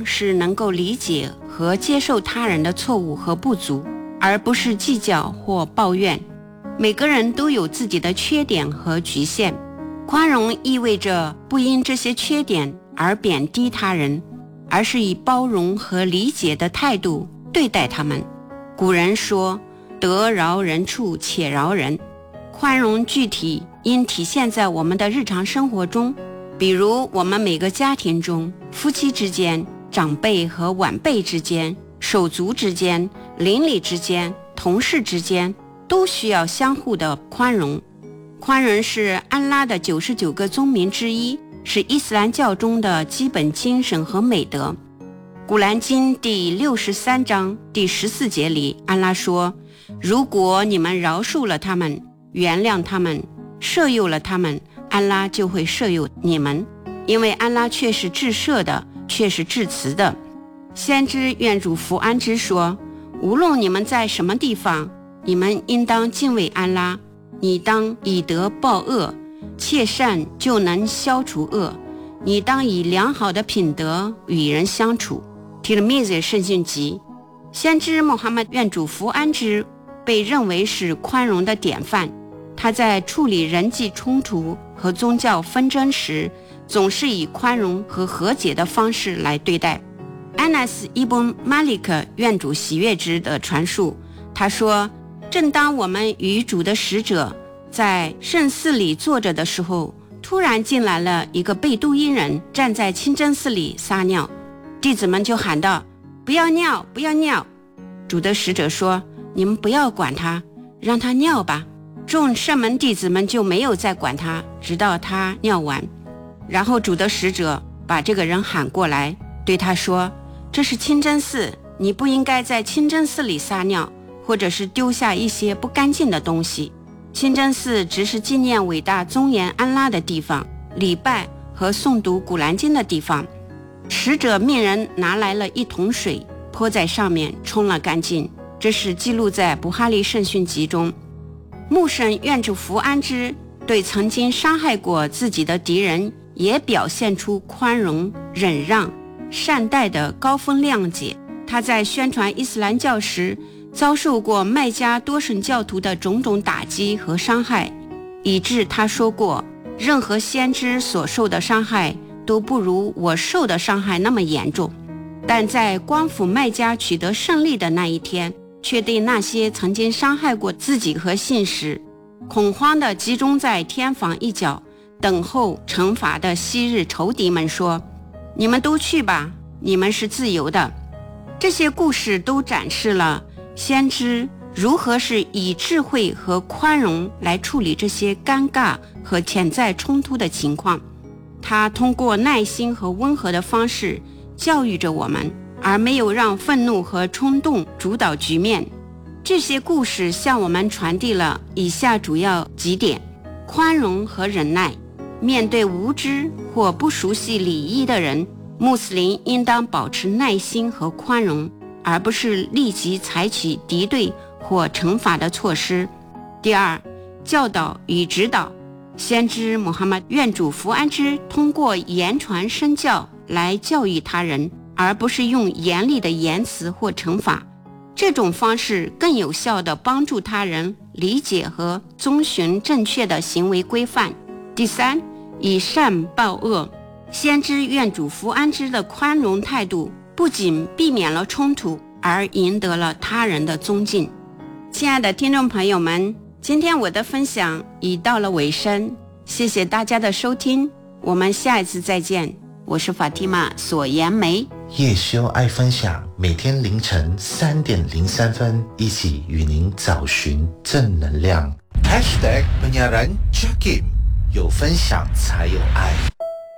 是能够理解和接受他人的错误和不足，而不是计较或抱怨。每个人都有自己的缺点和局限，宽容意味着不因这些缺点而贬低他人，而是以包容和理解的态度对待他们。古人说，得饶人处且饶人。宽容具体应体现在我们的日常生活中，比如我们每个家庭中，夫妻之间、长辈和晚辈之间、手足之间、邻里之间、同事之间，都需要相互的宽容。宽容是安拉的99个宗名之一，是伊斯兰教中的基本精神和美德。古兰经第63章第14节里，安拉说，如果你们饶恕了他们，原谅他们，赦宥了他们，安拉就会赦宥你们，因为安拉却是至赦的，却是至慈的。先知愿主福安之说，无论你们在什么地方，你们应当敬畏安拉，你当以德报恶，切善就能消除恶，你当以良好的品德与人相处。提勒密兹圣训集。先知穆罕默德愿主福安之被认为是宽容的典范，他在处理人际冲突和宗教纷争时，总是以宽容和和解的方式来对待。安纳斯·伊本·马利克愿主喜悦之的传述，他说，正当我们与主的使者在圣寺里坐着的时候，突然进来了一个贝都因人，站在清真寺里撒尿，弟子们就喊道，不要尿，不要尿。主的使者说，你们不要管他，让他尿吧。众圣门弟子们就没有再管他，直到他尿完。然后主的使者把这个人喊过来，对他说，这是清真寺，你不应该在清真寺里撒尿，或者是丢下一些不干净的东西。清真寺只是纪念伟大宗严安拉的地方，礼拜和诵读古兰经的地方。使者命人拿来了一桶水，泼在上面，冲了干净。这是记录在布哈利圣训集中。穆圣愿主福安之对曾经伤害过自己的敌人也表现出宽容、忍让、善待的高风亮节。他在宣传伊斯兰教时遭受过麦加多神教徒的种种打击和伤害，以致他说过，任何先知所受的伤害都不如我受的伤害那么严重。但在光复麦加取得胜利的那一天，却对那些曾经伤害过自己和信使恐慌地集中在天房一角等候惩罚的昔日仇敌们说，你们都去吧，你们是自由的。这些故事都展示了先知如何是以智慧和宽容来处理这些尴尬和潜在冲突的情况。他通过耐心和温和的方式教育着我们，而没有让愤怒和冲动主导局面。这些故事向我们传递了以下主要几点：宽容和忍耐。面对无知或不熟悉礼仪的人，穆斯林应当保持耐心和宽容，而不是立即采取敌对或惩罚的措施。第二，教导与指导。先知穆罕默德愿主福安之通过言传身教来教育他人，而不是用严厉的言辞或惩罚。这种方式更有效地帮助他人理解和遵循正确的行为规范。第三，以善报恶。先知愿主福安之的宽容态度不仅避免了冲突，而赢得了他人的尊敬。亲爱的听众朋友们，今天我的分享已到了尾声，谢谢大家的收听，我们下一次再见。我是法蒂玛索颜梅。 叶修爱分享，每天凌晨3点03分，一起与您找寻正能量。#penyaran Jakim， 有分享才有爱。